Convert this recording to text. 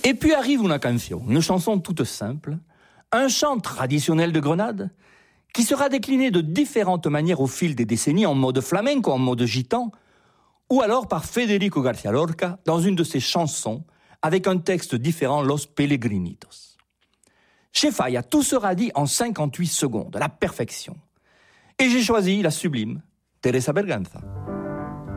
Et puis arrive una canción, une chanson toute simple, un chant traditionnel de Grenade, qui sera décliné de différentes manières au fil des décennies, en mode flamenco, en mode gitan, ou alors par Federico García Lorca dans une de ses chansons, avec un texte différent, Los Pelegrinitos. Chez Falla, tout sera dit en 58 secondes, la perfection. Et j'ai choisi la sublime Teresa Berganza.